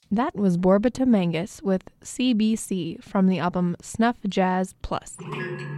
That was Borbota Mangus with CBC from the album Snuff Jazz Plus.